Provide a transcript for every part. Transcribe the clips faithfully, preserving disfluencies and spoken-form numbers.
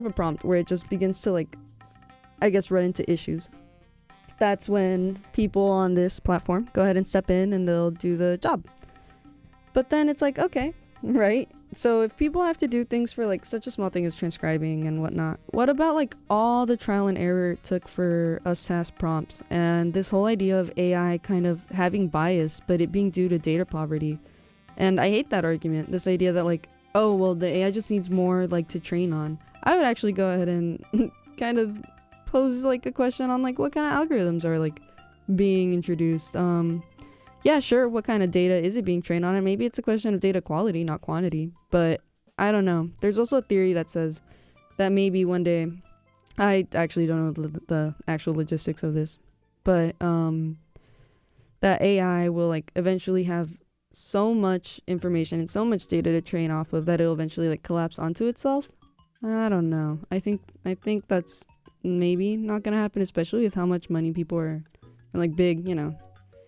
a prompt where it just begins to like, I guess, run into issues. That's when people on this platform go ahead and step in and they'll do the job. But then it's like, okay, right? So if people have to do things for like such a small thing as transcribing and whatnot, what about like all the trial and error it took for us to ask prompts, and this whole idea of A I kind of having bias, but it being due to data poverty? And I hate that argument, this idea that like, oh, well, the A I just needs more like to train on. I would actually go ahead and kind of pose like a question on like what kind of algorithms are like being introduced. Um, yeah, sure, what kind of data is it being trained on? And maybe it's a question of data quality, not quantity. But I don't know. There's also a theory that says that maybe one day, I actually don't know the, the actual logistics of this, but um, that A I will like eventually have so much information and so much data to train off of that it'll eventually like collapse onto itself. I don't know. I think I think that's maybe not gonna happen, especially with how much money people are, like big, you know,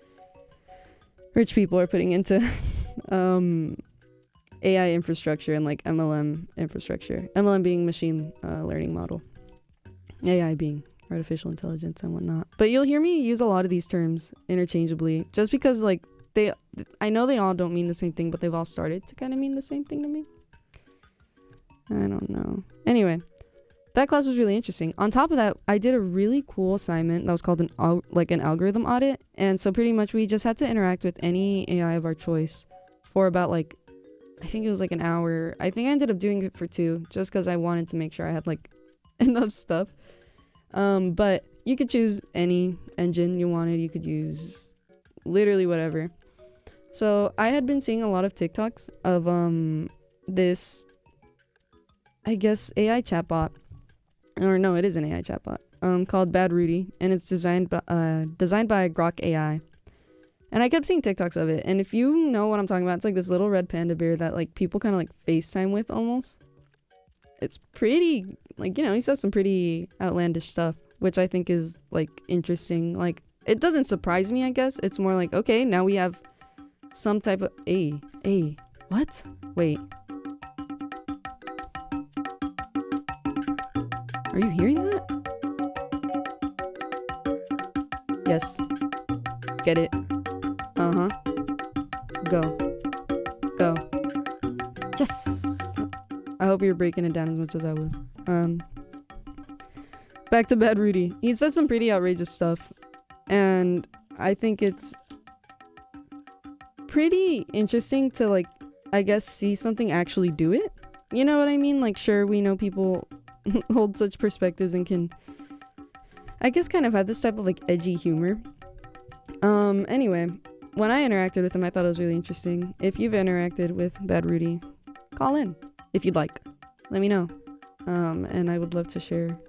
rich people are putting into um, A I infrastructure and like M L M infrastructure. M L M being machine uh, learning model, A I being artificial intelligence and whatnot. But you'll hear me use a lot of these terms interchangeably, just because like they, I know they all don't mean the same thing, but they've all started to kind of mean the same thing to me. I don't know. Anyway, that class was really interesting. On top of that, I did a really cool assignment that was called an al- like an algorithm audit. And so pretty much we just had to interact with any A I of our choice for about like, I think it was like an hour. I think I ended up doing it for two, just because I wanted to make sure I had like enough stuff. Um, but you could choose any engine you wanted. You could use literally whatever. So I had been seeing a lot of TikToks of um this, I guess, A I chatbot. Or no, it is an A I chatbot um, called Bad Rudy, and it's designed by, uh, designed by Grok A I. And I kept seeing TikToks of it, and if you know what I'm talking about, it's like this little red panda bear that like people kind of like FaceTime with almost. It's pretty, like, you know, he says some pretty outlandish stuff, which I think is like interesting. Like, it doesn't surprise me, I guess. It's more like, okay, now we have some type of, a, a, what? Wait. Are you hearing that? Yes. Get it. Uh-huh. Go. Go. Yes! I hope you're breaking it down as much as I was. Um, back to Bad Rudy. He says some pretty outrageous stuff, and I think it's pretty interesting to, like, I guess, see something actually do it. You know what I mean? Like, sure, we know people hold such perspectives and can, I guess, kind of have this type of like edgy humor. Um, anyway, when I interacted with him, I thought it was really interesting. If you've interacted with Bad Rudy, call in if you'd like. Let me know. Um, and I would love to share